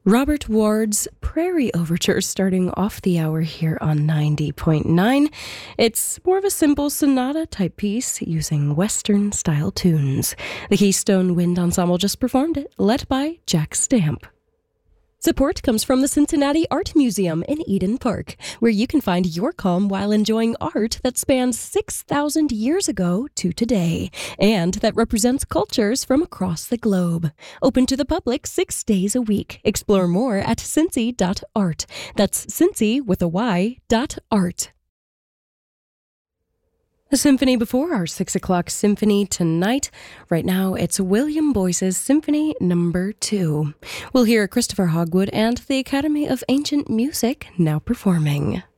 Robert Ward's Prairie Overture starting off the hour here on 90.9. It's more of a simple sonata-type piece using Western-style tunes. The Keystone Wind Ensemble just performed it, led by Jack Stamp. Support comes from the Cincinnati Art Museum in Eden Park, where you can find your calm while enjoying art that spans 6,000 years ago to today, and that represents cultures from across the globe. Open to the public 6 days a week. Explore more at cincy.art. That's Cincy with a Y, .art. The symphony before our 6 o'clock symphony tonight. Right now, it's William Boyce's Symphony No. 2. We'll hear Christopher Hogwood and the Academy of Ancient Music now performing.